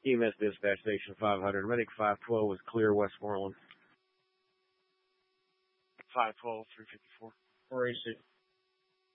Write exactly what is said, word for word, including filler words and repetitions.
E M S Dispatch Station five hundred. Medic five twelve was clear Westmoreland. five twelve, three fifty-four. four eight six.